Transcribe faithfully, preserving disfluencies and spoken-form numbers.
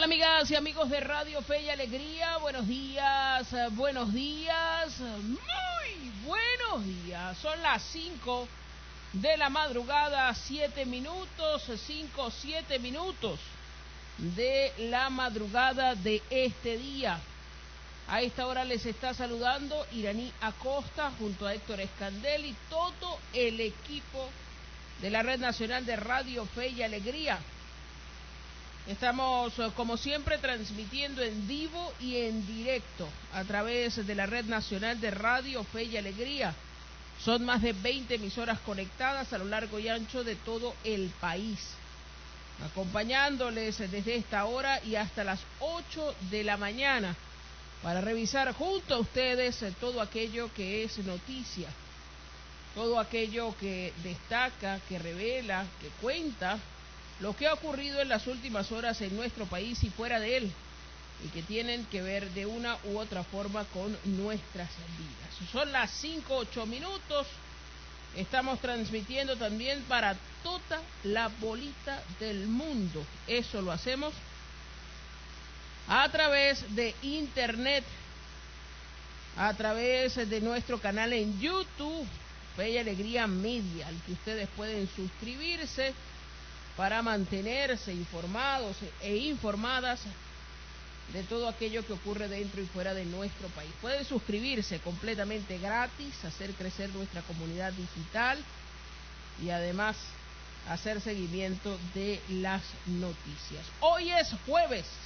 amigas y amigos de Radio Fe y Alegría? Buenos días, buenos días, muy buenos días. Son las cinco de la madrugada, siete minutos, cinco, siete minutos de la madrugada de este día. A esta hora les está saludando Iraní Acosta junto a Héctor Escandel y todo el equipo de la Red Nacional de Radio Fe y Alegría. Estamos, como siempre, transmitiendo en vivo y en directo a través de la Red Nacional de Radio Fe y Alegría. Son más de veinte emisoras conectadas a lo largo y ancho de todo el país, acompañándoles desde esta hora y hasta las ocho de la mañana para revisar junto a ustedes todo aquello que es noticia, todo aquello que destaca, que revela, que cuenta lo que ha ocurrido en las últimas horas en nuestro país y fuera de él, y que tienen que ver de una u otra forma con nuestras vidas. Son las cinco, ocho minutos. Estamos transmitiendo también para toda la bolita del mundo. Eso lo hacemos a través de internet, a través de nuestro canal en YouTube, Fe y Alegría Media, al que ustedes pueden suscribirse para mantenerse informados e informadas de todo aquello que ocurre dentro y fuera de nuestro país. Pueden suscribirse completamente gratis, hacer crecer nuestra comunidad digital y además hacer seguimiento de las noticias. Hoy es jueves